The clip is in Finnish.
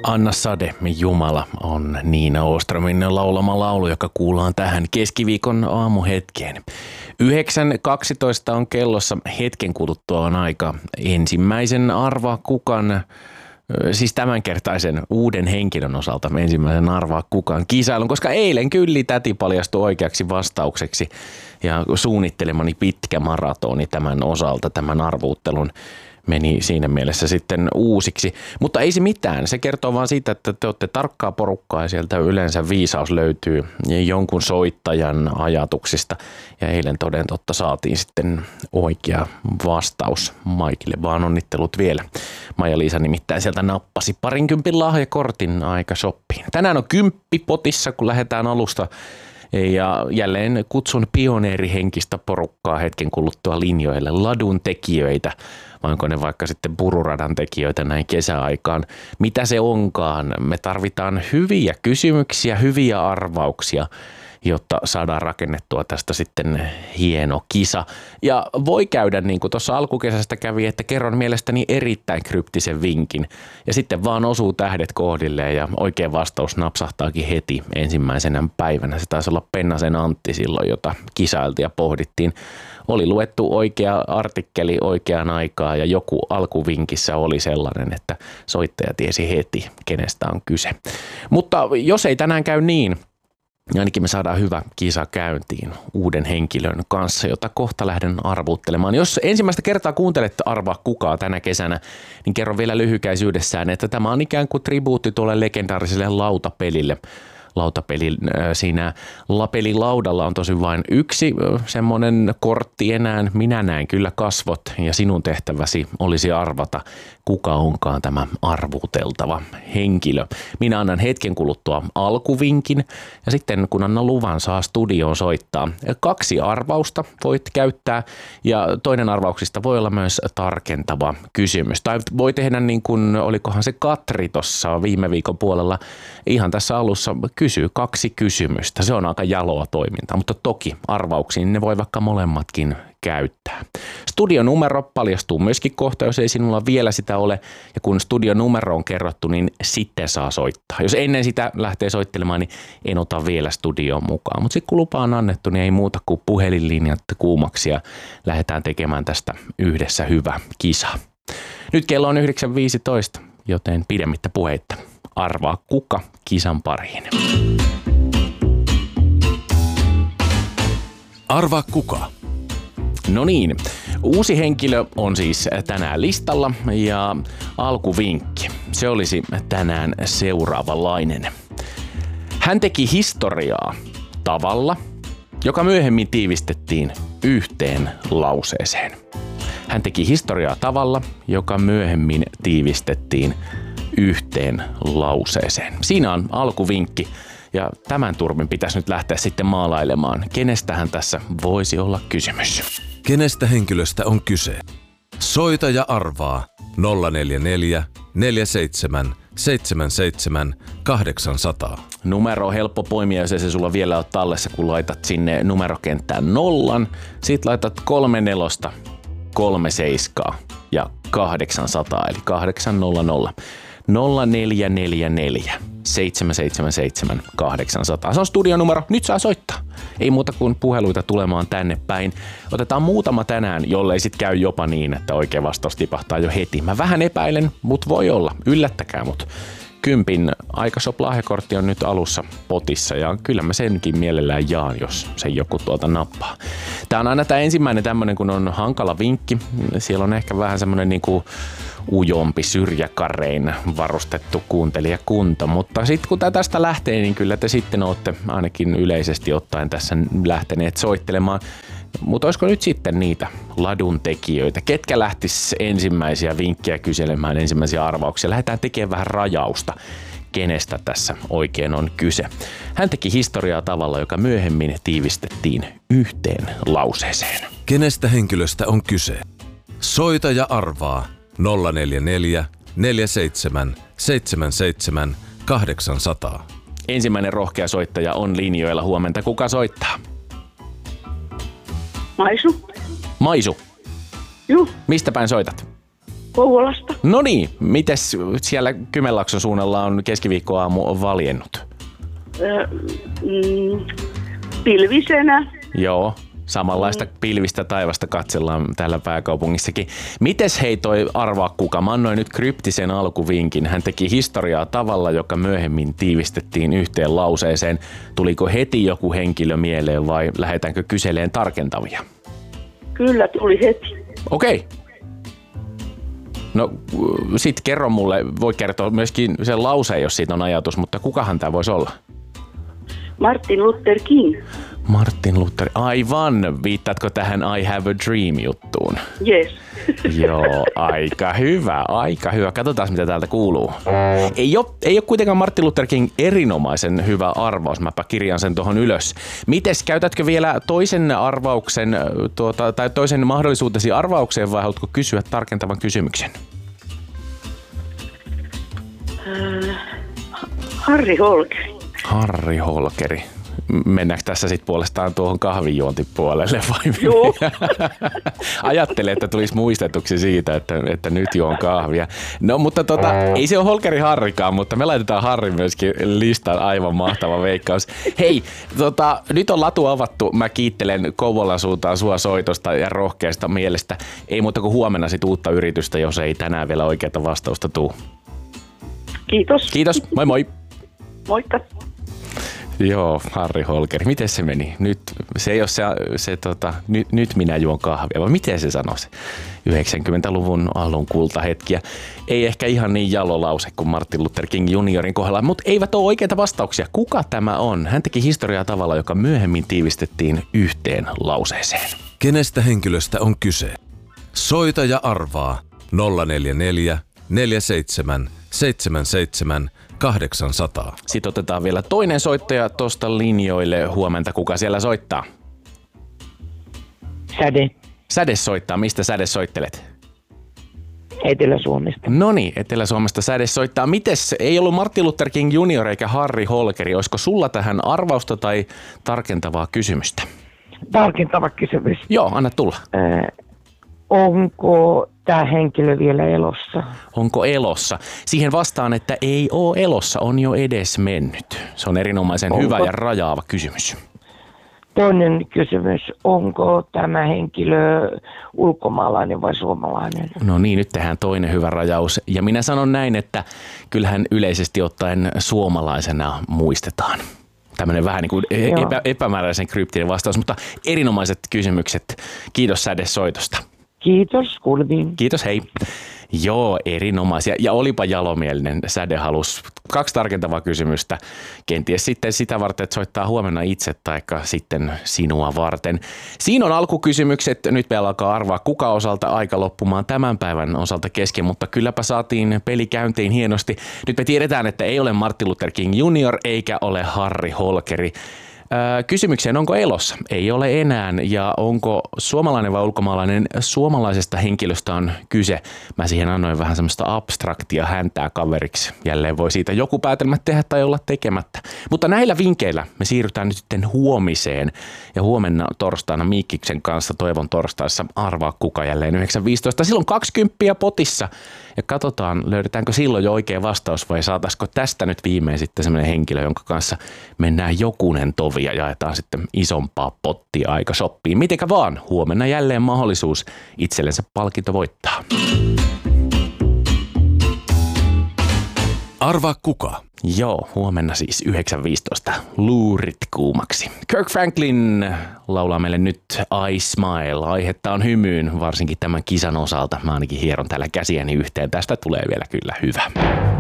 Anna Sade, Jumala on Niina Åströmin laulama laulu, joka kuullaan tähän keskiviikon aamuhetkeen. 9.12 on kellossa, hetken kuluttua on aika ensimmäisen Arvaa kukaan, siis tämänkertaisen uuden henkilön osalta ensimmäisen Arvaa kukaan kisailun, koska eilen Kylli täti paljastui oikeaksi vastaukseksi ja suunnittelemani pitkä maratoni tämän osalta, tämän arvuuttelun meni siinä mielessä sitten uusiksi. Mutta ei se mitään. Se kertoo vaan siitä, että te olette tarkkaa porukkaa ja sieltä yleensä viisaus löytyy jonkun soittajan ajatuksista. Ja eilen toden totta saatiin sitten oikea vastaus Maikille, vaan onnittelut vielä. Maija-Liisa nimittäin sieltä nappasi 20 lahjakortin aika shoppiin. Tänään on 10 potissa, kun lähdetään alusta. Ja jälleen kutsun pioneerihenkistä porukkaa hetken kuluttua linjoille, ladun tekijöitä, vai onko ne vaikka sitten pururadan tekijöitä näin kesäaikaan. Mitä se onkaan? Me tarvitaan hyviä kysymyksiä, hyviä arvauksia, jotta saadaan rakennettua tästä sitten hieno kisa. Ja voi käydä niin kuin tuossa alkukesästä kävi, että kerron mielestäni erittäin kryptisen vinkin. Ja sitten vaan osuu tähdet kohdilleen ja oikea vastaus napsahtaakin heti ensimmäisenä päivänä. Se taisi olla Pennasen Antti silloin, jota kisailtiin ja pohdittiin. Oli luettu oikea artikkeli oikeaan aikaan ja joku alkuvinkissä oli sellainen, että soittaja tiesi heti, kenestä on kyse. Mutta jos ei tänään käy niin, ainakin me saadaan hyvä kisa käyntiin uuden henkilön kanssa, jota kohta lähden arvuuttelemaan. Jos ensimmäistä kertaa kuuntelette Arvaa kukaan tänä kesänä, niin kerron vielä lyhykäisyydessään, että tämä on ikään kuin tribuutti tuolle legendaariselle lautapelille. Siinä pelilaudalla on tosi vain yksi semmoinen kortti enää. Minä näen kyllä kasvot ja sinun tehtäväsi olisi arvata, kuka onkaan tämä arvuuteltava henkilö. Minä annan hetken kuluttua alkuvinkin ja sitten kun annan luvan saa studioon soittaa. 2 arvausta voit käyttää ja toinen arvauksista voi olla myös tarkentava kysymys. Tai voi tehdä niin kuin, olikohan se Katri tuossa viime viikon puolella ihan tässä alussa kysyy 2 kysymystä. Se on aika jaloa toimintaa, mutta toki arvauksiin ne voi vaikka molemmatkin käyttää. Studionumero paljastuu myöskin kohta, jos ei sinulla vielä sitä ole. Ja kun studionumero on kerrottu, niin sitten saa soittaa. Jos ennen sitä lähtee soittelemaan, niin en ota vielä studioon mukaan. Mutta sitten kun lupa on annettu, niin ei muuta kuin puhelinlinjat kuumaksi ja lähdetään tekemään tästä yhdessä hyvä kisa. Nyt kello on 9.15, joten pidemmittä puheitta. Arvaa kuka kisan pariin. Arvaa kuka. No niin, uusi henkilö on siis tänään listalla ja alkuvinkki. Se olisi tänään seuraavanlainen. Hän teki historiaa tavalla, joka myöhemmin tiivistettiin yhteen lauseeseen. Hän teki historiaa tavalla, joka myöhemmin tiivistettiin yhteen lauseeseen. Siinä on alkuvinkki ja tämän turvin pitäisi nyt lähteä sitten maalailemaan. Kenestähän tässä voisi olla kysymys? Kenestä henkilöstä on kyse? Soita ja arvaa 044 47 77 800. Numero on helppo poimia, jos ei se sulla vielä ole tallessa, kun laitat sinne numerokenttään 0. Sitten laitat 34, 37 ja 800 eli 800. 0444 777 800. Se on studionumero. Nyt saa soittaa. Ei muuta kuin puheluita tulemaan tänne päin. Otetaan muutama tänään, jollei sit käy jopa niin, että oikea vastaus tipahtaa jo heti. Mä vähän epäilen, mut voi olla. Yllättäkää mut. 10 Aikashop-lahjakortti on nyt alussa potissa ja kyllä mä senkin mielellään jaan, jos se joku tuolta nappaa. Tää on aina tää ensimmäinen tämmönen, kun on hankala vinkki. Siellä on ehkä vähän semmonen niinku ujompi syrjäkarein varustettu kuuntelijakunta, mutta sitten kun tästä lähtee, niin kyllä te sitten olette ainakin yleisesti ottaen tässä lähteneet soittelemaan. Mutta olisiko nyt sitten niitä ladun tekijöitä? Ketkä lähtis ensimmäisiä vinkkejä kyselemään, ensimmäisiä arvauksia? Lähdetään tekemään vähän rajausta, kenestä tässä oikein on kyse. Hän teki historiaa tavalla, joka myöhemmin tiivistettiin yhteen lauseeseen. Kenestä henkilöstä on kyse? Soita ja arvaa 044 47 77 800. Ensimmäinen rohkea soittaja on linjoilla. Huomenta. Kuka soittaa? Maisu. Maisu. Juh. Mistä päin soitat? Kouvolasta. No niin, mites siellä Kymenlaakson suunnalla on keskiviikkoaamu valjennut? Pilvisenä. Joo, samanlaista pilvistä taivasta katsellaan täällä pääkaupungissakin. Mites hei toi arvaa kuka? Mä annoin nyt kryptisen alkuvinkin. Hän teki historiaa tavalla, joka myöhemmin tiivistettiin yhteen lauseeseen. Tuliko heti joku henkilö mieleen vai lähdetäänkö kyseleen tarkentavia? Kyllä tuli heti. Okei. No sit kerro mulle, voi kertoa myöskin sen lauseen, jos siitä on ajatus, mutta kukahan tää voisi olla? Martin Luther King. Martin Luther, aivan. Viittaatko tähän I Have a Dream-juttuun? Yes. Joo, aika hyvä, aika hyvä. Katsotaan, mitä täältä kuuluu. Ei ole kuitenkaan Martin Luther King erinomaisen hyvä arvaus. Mäpä kirjaan sen tuohon ylös. Mites, käytätkö vielä toisen arvauksen, tai toisen mahdollisuutesi arvaukseen vai haluatko kysyä tarkentavan kysymyksen? Harri Holkeri. Harri Holkeri. Mennäänkö tässä sitten puolestaan tuohon kahvinjuontipuolelle vai? Joo. Ajattelin, että tulisi muistetuksi siitä, että nyt juon kahvia. No mutta ei se ole Holkeri Harrikaan, mutta me laitetaan Harri myöskin listaan. Aivan mahtava veikkaus. Hei, nyt on latu avattu. Mä kiittelen Kouvolan suuntaan sua soitosta ja rohkeasta mielestä. Ei muuta kuin huomenna sit uutta yritystä, jos ei tänään vielä oikeaa vastausta tuu. Kiitos. Kiitos, moi moi. Moikka. Joo, Harri Holkeri. Miten se meni? Nyt se ei ole nyt minä juon kahvia, vai miten se sanoi se? 90-luvun alun kultahetkiä. Ei ehkä ihan niin jalo lause kuin Martin Luther King juniorin kohdalla, mutta eivät ole oikeita vastauksia. Kuka tämä on? Hän teki historiaa tavalla, joka myöhemmin tiivistettiin yhteen lauseeseen. Kenestä henkilöstä on kyse? Soita ja arvaa 044 47 77 800. Sitten otetaan vielä toinen soittaja tuosta linjoille. Huomenta, kuka siellä soittaa? Säde. Säde soittaa. Mistä Säde soittelet? Etelä-Suomesta. Noniin, Etelä-Suomesta Säde soittaa. Mites, ei ollut Martin Luther King junior eikä Harri Holkeri. Olisiko sulla tähän arvausta tai tarkentavaa kysymystä? Tarkentava kysymys. Joo, anna tulla. Onko tämä henkilö vielä elossa? Onko elossa? Siihen vastaan, että ei ole elossa, on jo edes mennyt. Se on erinomaisen hyvä ja rajaava kysymys. Toinen kysymys, onko tämä henkilö ulkomaalainen vai suomalainen? No niin, nyt tehdään toinen hyvä rajaus. Ja minä sanon näin, että kyllähän yleisesti ottaen suomalaisena muistetaan. Tämmöinen vähän niin kuin epämääräisen kryptinen vastaus, mutta erinomaiset kysymykset. Kiitos Säde soitosta. Kiitos, kuulemiin. Kiitos, hei. Joo, erinomaisia. Ja olipa jalomielinen. Säde halusi 2 tarkentavaa kysymystä. Kenties sitten sitä varten, että soittaa huomenna itse taikka sitten sinua varten. Siinä on alkukysymykset. Nyt meillä alkaa arvaa kuka osalta aika loppumaan tämän päivän osalta kesken, mutta kylläpä saatiin peli käyntiin hienosti. Nyt me tiedetään, että ei ole Martin Luther King junior eikä ole Harri Holkeri. Kysymykseen, onko elossa? Ei ole enää. Ja onko suomalainen vai ulkomaalainen? Suomalaisesta henkilöstä on kyse. Mä siihen annoin vähän semmoista abstraktia häntää kaveriksi. Jälleen voi siitä joku päätelmä tehdä tai olla tekemättä. Mutta näillä vinkkeillä me siirrytään nyt sitten huomiseen. Ja huomenna torstaina Miikkiksen kanssa Toivon torstaissa arvaa kuka jälleen 9.15. Silloin 20 potissa. Ja katsotaan, löydetäänkö silloin jo oikea vastaus vai saataisiko tästä nyt viimein sitten semmoinen henkilö, jonka kanssa mennään jokunen tovi ja jaetaan sitten isompaa pottia aika shoppiin. Mitenkä vaan, huomenna jälleen mahdollisuus itsellensä palkinto voittaa. Arvaa kuka? Joo, huomenna siis 9.15. Luurit kuumaksi. Kirk Franklin laulaa meille nyt I Smile. Aihetta on hymyyn, varsinkin tämän kisan osalta. Mä ainakin hieron täällä käsiäni yhteen. Tästä tulee vielä kyllä hyvä.